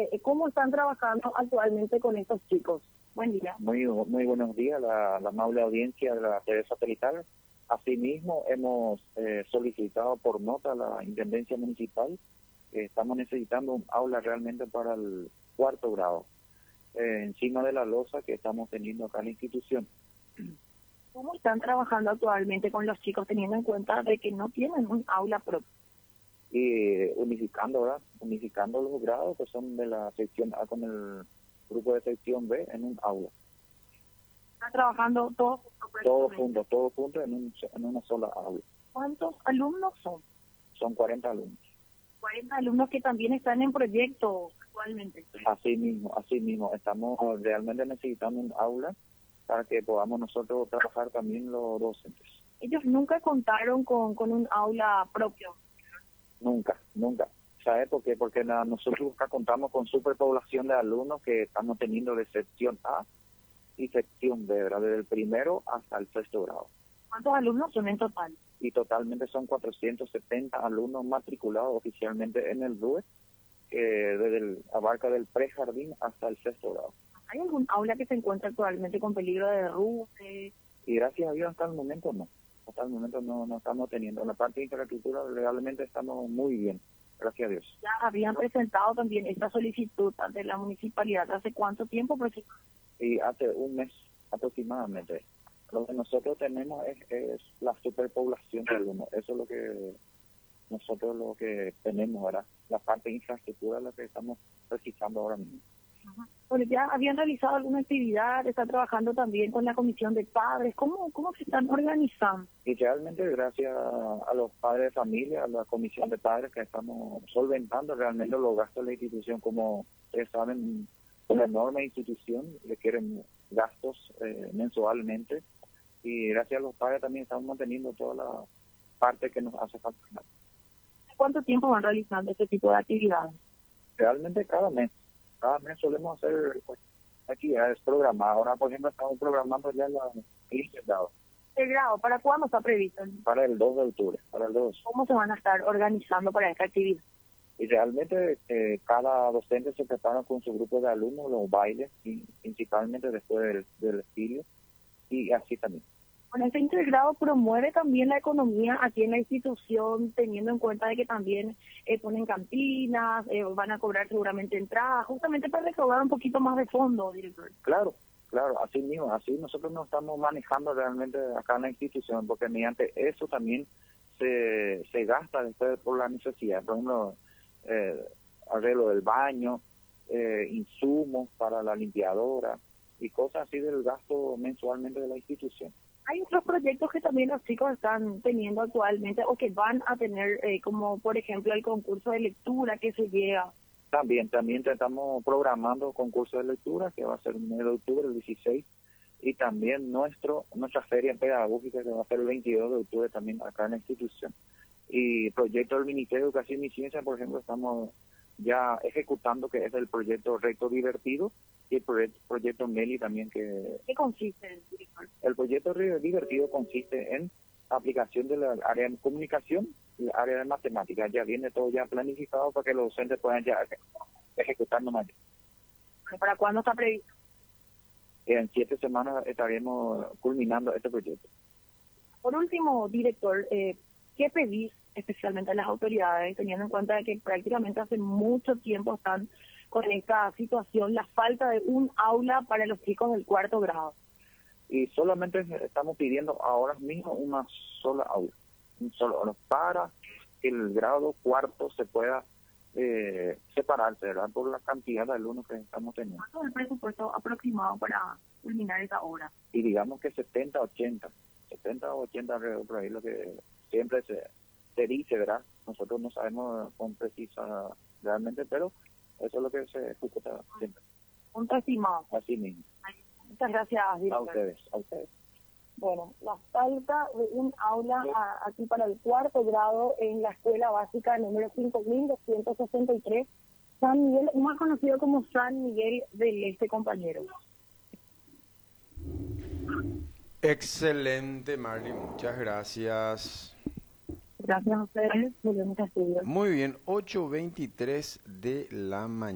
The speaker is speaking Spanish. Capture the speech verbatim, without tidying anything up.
Eh, ¿Cómo están trabajando actualmente con estos chicos? Buen día. Muy, muy buenos días, la, la amable audiencia de la T V satelital. Asimismo, hemos eh, solicitado por nota a la Intendencia Municipal que estamos necesitando un aula realmente para el cuarto grado, eh, encima de la losa que estamos teniendo acá en la institución. ¿Cómo están trabajando actualmente con los chicos teniendo en cuenta de que no tienen un aula propia? Y unificando, ¿verdad? Unificando los grados que son de la sección A con el grupo de sección B en un aula. ¿Están trabajando todos Todos juntos, todos juntos en, un, en una sola aula. ¿Cuántos alumnos son? Son cuarenta alumnos. cuarenta alumnos que también están en proyecto actualmente. Así mismo, así mismo. Estamos realmente necesitando un aula para que podamos nosotros trabajar también los docentes. Ellos nunca contaron con, con un aula propio. Nunca, nunca. ¿Sabe por qué? Porque la, nosotros acá contamos con superpoblación de alumnos que estamos teniendo de sección A y sección B, ¿verdad? Desde el primero hasta el sexto grado. ¿Cuántos alumnos son en total? Y totalmente son cuatrocientos setenta alumnos matriculados oficialmente en el R U E, que desde el, abarca del prejardín hasta el sexto grado. ¿Hay algún aula que se encuentra actualmente con peligro de derrumbe? Y gracias a Dios hasta el momento no. Hasta el momento no, no estamos teniendo. En la parte de infraestructura legalmente estamos muy bien, gracias a Dios. Ya habían presentado también esta solicitud ante la municipalidad. ¿Hace cuánto tiempo? Porque Y hace un mes aproximadamente. Lo que nosotros tenemos es, es la superpoblación de alumnos. Eso es lo que nosotros lo que tenemos ahora. La parte de infraestructura es lo que estamos precisando ahora mismo. Bueno, ya habían realizado alguna actividad, están trabajando también con la comisión de padres. ¿Cómo, cómo se están organizando? Y realmente gracias a los padres de familia, a la comisión de padres que estamos solventando realmente los gastos de la institución. Como ustedes saben, una enorme institución requieren gastos eh, mensualmente, y gracias a los padres también estamos manteniendo toda la parte que nos hace falta. ¿Cuánto tiempo van realizando este tipo de actividades? Realmente cada mes. Cada mes solemos hacer pues, actividades programadas. Ahora, por ejemplo, estamos programando ya la quince grado. ¿El grado? ¿Para cuándo está previsto? Para el dos de octubre, para el dos. ¿Cómo se van a estar organizando para esta actividad? Y realmente eh, cada docente se prepara con su grupo de alumnos, los bailes, y principalmente después del, del desfile, y así también. Bueno, este intergrado promueve también la economía aquí en la institución, teniendo en cuenta de que también eh, ponen cantinas, eh, van a cobrar seguramente entradas, justamente para recaudar un poquito más de fondo, director. Claro, claro, así mismo, así nosotros nos estamos manejando realmente acá en la institución, porque mediante eso también se, se gasta después por la necesidad. Por ejemplo, eh, arreglo del baño, eh, insumos para la limpiadora y cosas así del gasto mensualmente de la institución. Hay otros proyectos que también los chicos están teniendo actualmente o que van a tener, eh, como por ejemplo el concurso de lectura que se llega. También, también estamos programando concurso de lectura que va a ser el mes de octubre, el dieciséis, y también nuestro nuestra feria pedagógica que va a ser el veintidós de octubre también acá en la institución. Y proyecto del Ministerio de Educación y Ciencia, por ejemplo, estamos ya ejecutando, que es el proyecto Recto Divertido, y el proyecto, proyecto Meli también que... ¿Qué consiste? El proyecto Divertido consiste en aplicación de la área de comunicación y el área de matemáticas. Ya viene todo ya planificado para que los docentes puedan ya ejecutar nomás. ¿Para cuándo está previsto? En siete semanas estaremos culminando este proyecto. Por último, director, eh, ¿qué pedís especialmente a las autoridades, teniendo en cuenta que prácticamente hace mucho tiempo están con esta situación, la falta de un aula para los chicos del cuarto grado? Y solamente estamos pidiendo ahora mismo una sola aula, un solo aula, para que el grado cuarto se pueda eh, separarse, ¿verdad? Por la cantidad de alumnos que estamos teniendo. ¿Cuánto es el presupuesto aproximado para culminar esa obra? Y digamos que setenta, ochenta, setenta o ochenta alrededor, por ahí lo que siempre se, se dice, ¿verdad? Nosotros no sabemos con precisa realmente, pero eso es lo que se ejecuta siempre. Un estimado. Así mismo. Muchas gracias, director. A ustedes, a ustedes. Bueno, la falta de un aula a, aquí para el cuarto grado en la escuela básica número cinco mil doscientos sesenta y tres, San Miguel, más conocido como San Miguel del Este, compañero. Excelente, Marley, muchas gracias. Gracias a ustedes, volvemos a estudiar. Muy bien, ocho veintitrés de la mañana.